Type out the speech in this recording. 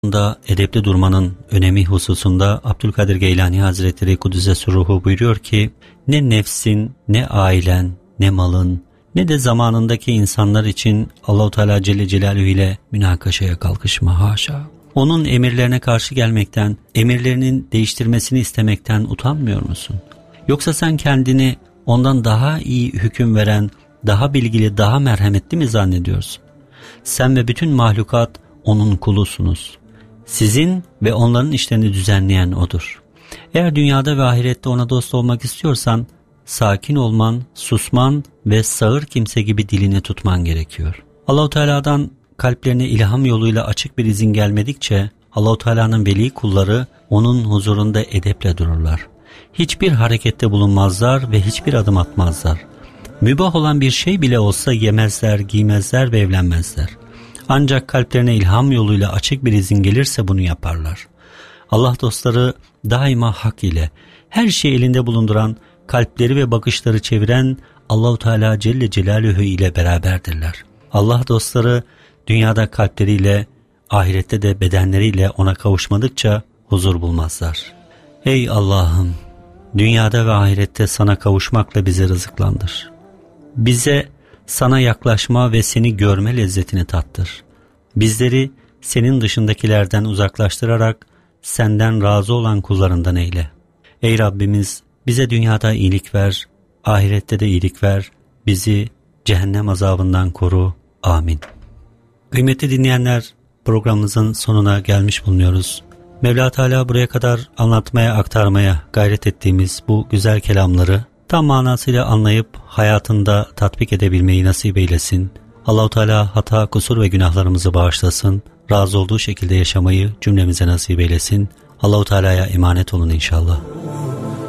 da edepli durmanın önemi hususunda Abdülkadir Geylani Hazretleri Kuddise Ruhu buyuruyor ki, ne nefsin, ne ailen, ne malın, ne de zamanındaki insanlar için Allah-u Teala Celle Celaluhu ile münakaşaya kalkışma, haşa. Onun emirlerine karşı gelmekten, emirlerinin değiştirmesini istemekten utanmıyor musun? Yoksa sen kendini ondan daha iyi hüküm veren, daha bilgili, daha merhametli mi zannediyorsun? Sen ve bütün mahlukat onun kulusunuz. Sizin ve onların işlerini düzenleyen O'dur. Eğer dünyada ve ahirette O'na dost olmak istiyorsan, sakin olman, susman ve sağır kimse gibi dilini tutman gerekiyor. Allah-u Teala'dan kalplerine ilham yoluyla açık bir izin gelmedikçe, Allah-u Teala'nın veli kulları O'nun huzurunda edeple dururlar. Hiçbir harekette bulunmazlar ve hiçbir adım atmazlar. Mübah olan bir şey bile olsa yemezler, giymezler ve evlenmezler. Ancak kalplerine ilham yoluyla açık bir izin gelirse bunu yaparlar. Allah dostları daima hak ile, her şeyi elinde bulunduran, kalpleri ve bakışları çeviren Allah-u Teala Celle Celaluhu ile beraberdirler. Allah dostları dünyada kalpleriyle, ahirette de bedenleriyle O'na kavuşmadıkça huzur bulmazlar. Ey Allah'ım! Dünyada ve ahirette sana kavuşmakla bizi rızıklandır. Bize sana yaklaşma ve seni görme lezzetini tattır. Bizleri senin dışındakilerden uzaklaştırarak senden razı olan kullarından eyle. Ey Rabbimiz, bize dünyada iyilik ver, ahirette de iyilik ver, bizi cehennem azabından koru. Amin. Kıymetli dinleyenler, programımızın sonuna gelmiş bulunuyoruz. Mevla Teala buraya kadar anlatmaya, aktarmaya gayret ettiğimiz bu güzel kelamları tam manasıyla anlayıp hayatında tatbik edebilmeyi nasip eylesin. Allah-u Teala hata, kusur ve günahlarımızı bağışlasın. Razı olduğu şekilde yaşamayı cümlemize nasip eylesin. Allah-u Teala'ya emanet olun inşallah.